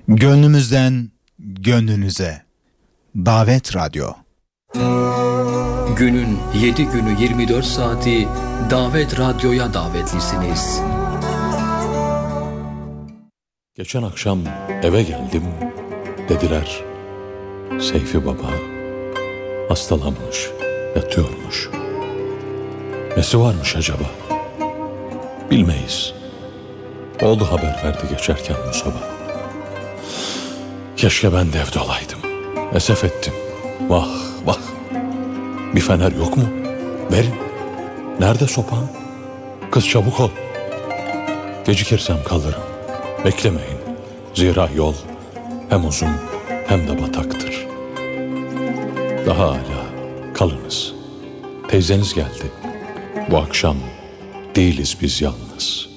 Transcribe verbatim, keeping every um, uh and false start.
Gönlümüzden gönlünüze. Davet Radyo. Günün yedi günü yirmi dört saati Davet Radyo'ya davetlisiniz. Geçen akşam eve geldim, dediler Seyfi Baba hastalanmış, yatıyormuş. Nesi varmış acaba? Bilmeyiz. Oğlu haber verdi geçerken bu sabah. Keşke ben de evde olaydım. Esef ettim. Vah vah. Bir fener yok mu? Verin. Nerede sopan? Kız çabuk ol. Gecikirsem kalırım. Beklemeyin. Zira yol hem uzun hem de bataktır. Daha hala kalınız. Teyzeniz geldi. Bu akşam değiliz biz yalnız.